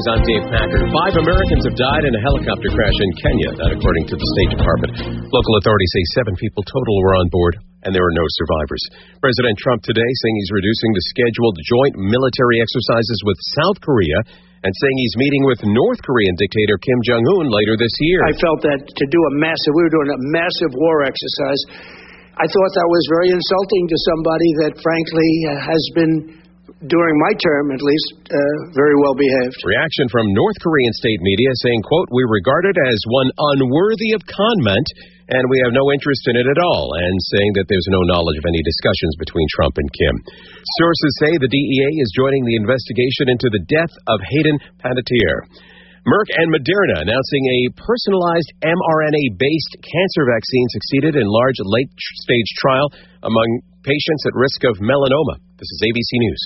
News, I'm Dave Packard. 5 Americans have died in a helicopter crash in Kenya, that according to the State Department. Local authorities say 7 people total were on board, and there were no survivors. President Trump today saying he's reducing the scheduled joint military exercises with South Korea and saying he's meeting with North Korean dictator Kim Jong-un later this year. I felt that we were doing a massive war exercise. I thought that was very insulting to somebody that, frankly, has been, during my term at least, very well behaved. Reaction from North Korean state media saying, quote, "We regard it as one unworthy of comment, and we have no interest in it at all," and saying that there's no knowledge of any discussions between Trump and Kim. Sources say the DEA is joining the investigation into the death of Hayden Panettiere. Merck and Moderna announcing a personalized mRNA-based cancer vaccine succeeded in large late-stage trial among patients at risk of melanoma. This is ABC News.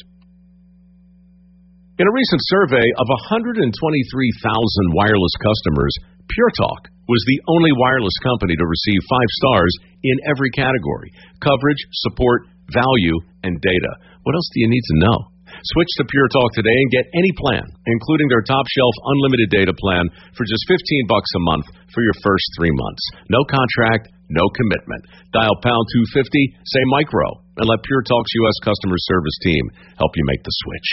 In a recent survey of 123,000 wireless customers, Pure Talk was the only wireless company to receive 5 stars in every category: coverage, support, value, and data. What else do you need to know? Switch to Pure Talk today and get any plan, including their top-shelf unlimited data plan for just $15 a month for your first 3 months. No contract, no commitment. Dial pound 250, say micro, and let Pure Talk's U.S. customer service team help you make the switch.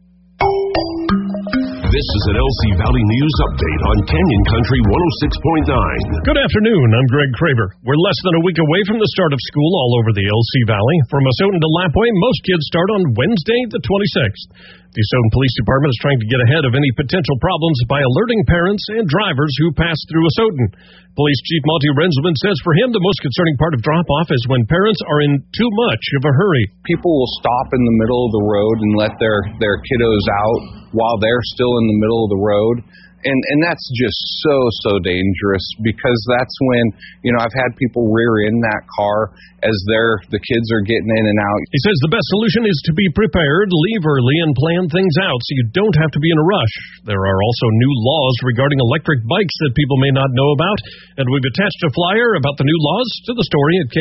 This is an LC Valley News update on Canyon Country 106.9. Good afternoon. I'm Greg Craver. We're less than a week away from the start of school all over the LC Valley. From Asotin to Lapwai, most kids start on Wednesday, the 26th. The Asotin Police Department is trying to get ahead of any potential problems by alerting parents and drivers who pass through Asotin. Police Chief Monty Rensman says for him the most concerning part of drop-off is when parents are in too much of a hurry. People will stop in the middle of the road and let their kiddos out while they're still in the middle of the road. And that's just so dangerous, because that's when, I've had people rear in that car as the kids are getting in and out. He says the best solution is to be prepared, leave early, and plan things out so you don't have to be in a rush. There are also new laws regarding electric bikes that people may not know about, and we've attached a flyer about the new laws to the story at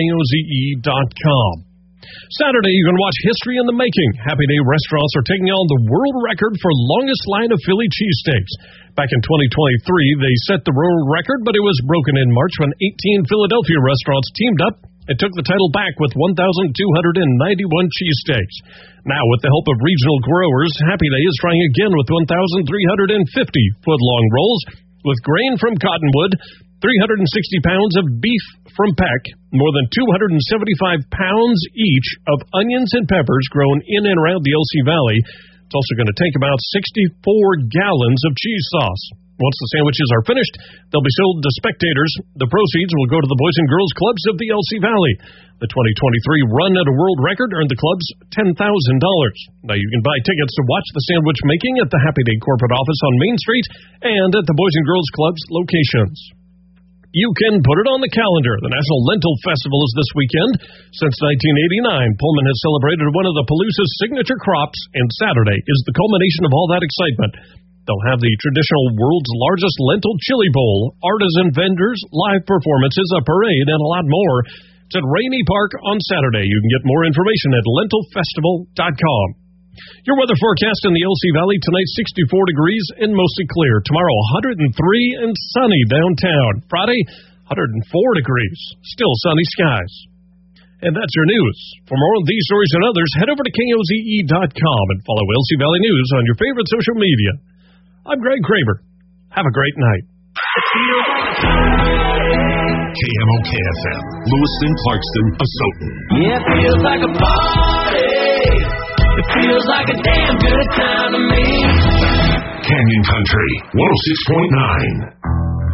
KOZE.com. Saturday, you can watch History in the Making. Happy Day restaurants are taking on the world record for longest line of Philly cheesesteaks. Back in 2023, they set the world record, but it was broken in March when 18 Philadelphia restaurants teamed up and took the title back with 1,291 cheesesteaks. Now, with the help of regional growers, Happy Day is trying again with 1,350 foot-long rolls with grain from Cottonwood, 360 pounds of beef from Peck, more than 275 pounds each of onions and peppers grown in and around the LC Valley. It's also going to take about 64 gallons of cheese sauce. Once the sandwiches are finished, they'll be sold to spectators. The proceeds will go to the Boys and Girls Clubs of the LC Valley. The 2023 run at a world record earned the clubs $10,000. Now you can buy tickets to watch the sandwich making at the Happy Day corporate office on Main Street and at the Boys and Girls Clubs locations. You can put it on the calendar. The National Lentil Festival is this weekend. Since 1989, Pullman has celebrated one of the Palooza's signature crops, and Saturday is the culmination of all that excitement. They'll have the traditional world's largest lentil chili bowl, artisan vendors, live performances, a parade, and a lot more. It's at Rainey Park on Saturday. You can get more information at lentilfestival.com. Your weather forecast in the LC Valley tonight, 64 degrees and mostly clear. Tomorrow, 103 and sunny downtown. Friday, 104 degrees. Still sunny skies. And that's your news. For more on these stories and others, head over to KOZE.com and follow LC Valley News on your favorite social media. I'm Greg Craver. Have a great night. KMOK-FM, Lewiston, Clarkston, Asotin. Yeah, it feels like a party. It feels like a damn good time to me. Canyon Country 106.9.